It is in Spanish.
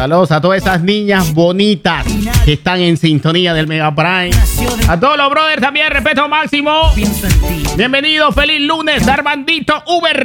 Saludos a todas esas niñas bonitas que están en sintonía del Mega Prime. A todos los brothers también, respeto máximo. Bienvenido, feliz lunes, Armandito Uber.